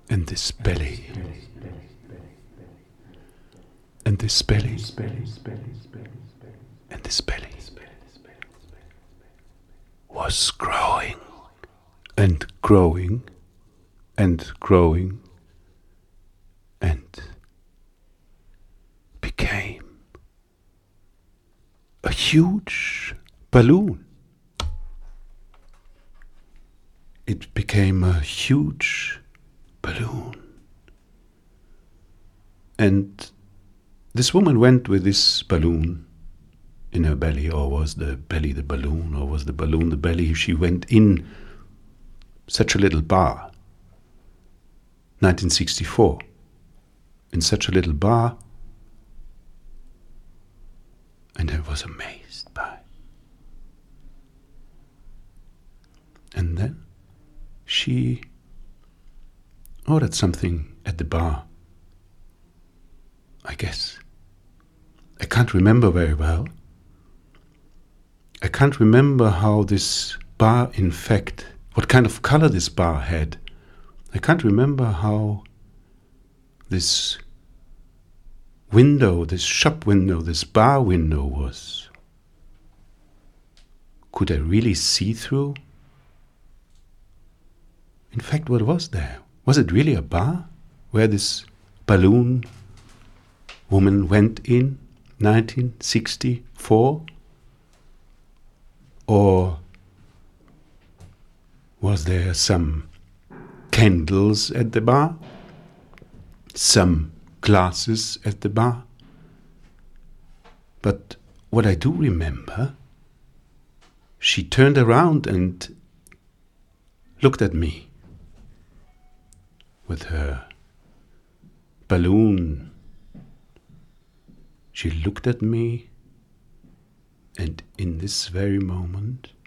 and this belly, and this belly, and this belly was growing and growing and growing and became a huge balloon. It became a huge balloon. And this woman went with this balloon in her belly, or was the belly the balloon, or was the balloon the belly? She went in such a little bar, 1964, in such a little bar, and I was amazed by it. And then she ordered something at the bar, I guess. I can't remember very well. I can't remember how this bar, in fact, what kind of color this bar had. I can't remember how this window, this shop window, this bar window was. Could I really see through? In fact, what was there? Was it really a bar where this balloon woman went in 1964? Or was there some candles at the bar? Some glasses at the bar? But what I do remember, she turned around and looked at me with her balloon. She looked at me, and in this very moment,